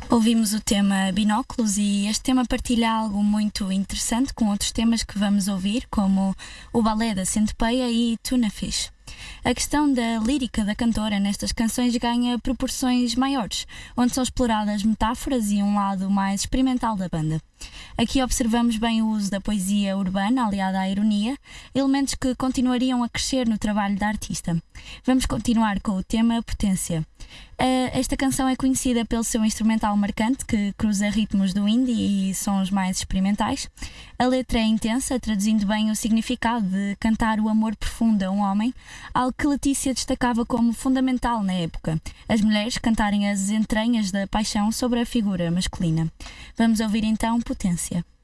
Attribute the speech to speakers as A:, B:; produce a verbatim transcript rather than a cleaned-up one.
A: Ouvimos o tema Binóculos e este tema partilha algo muito interessante com outros temas que vamos ouvir, como o balé da Centopeia e Tuna Fish. A questão da lírica da cantora nestas canções ganha proporções maiores, onde são exploradas metáforas e um lado mais experimental da banda. Aqui observamos bem o uso da poesia urbana aliada à ironia, elementos que continuariam a crescer no trabalho da artista. Vamos continuar com o tema Potência. Esta canção é conhecida pelo seu instrumental marcante, que cruza ritmos do indie e sons mais experimentais. A letra é intensa, traduzindo bem o significado de cantar o amor profundo a um homem, algo que Letícia destacava como fundamental na época, as mulheres cantarem as entranhas da paixão sobre a figura masculina. Vamos ouvir então Potência.